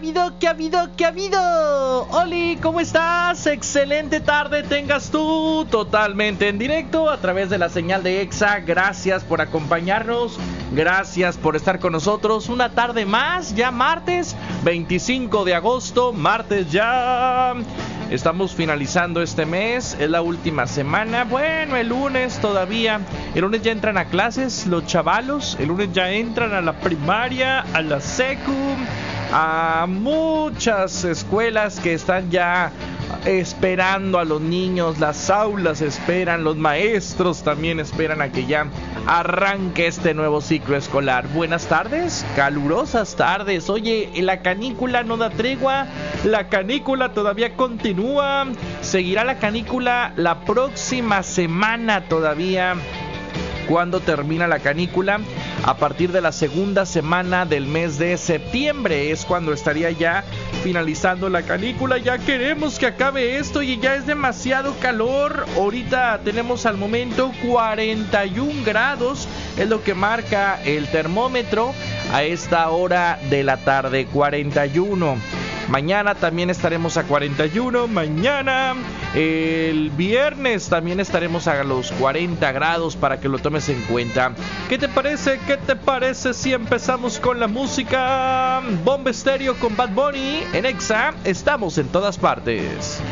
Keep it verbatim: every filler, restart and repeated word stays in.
habido, ¿qué ha habido, qué ha habido? Oli, ¿cómo estás? Excelente tarde tengas tú, totalmente en directo a través de la señal de Exa. Gracias por acompañarnos, gracias por estar con nosotros. Una tarde más, ya martes veinticinco de agosto, martes ya. Estamos finalizando este mes, es la última semana. Bueno, el lunes todavía, el lunes ya entran a clases los chavalos, el lunes ya entran a la primaria, a la secu, a muchas escuelas que están ya esperando a los niños, las aulas esperan, los maestros también esperan a que ya arranque este nuevo ciclo escolar. Buenas tardes, calurosas tardes. Oye, la canícula no da tregua, la canícula todavía continúa, seguirá la canícula la próxima semana todavía. ¿Cuándo termina la canícula? A partir de la segunda semana del mes de septiembre es cuando estaría ya finalizando la canícula. Ya queremos que acabe esto y ya es demasiado calor. Ahorita tenemos al momento cuarenta y un grados, es lo que marca el termómetro a esta hora de la tarde, cuarenta y uno. Mañana también estaremos a cuarenta y uno. Mañana, el viernes, también estaremos a los cuarenta grados para que lo tomes en cuenta. ¿Qué te parece? ¿Qué te parece si empezamos con la música? Bomba Estéreo con Bad Bunny en Exa. Estamos en todas partes.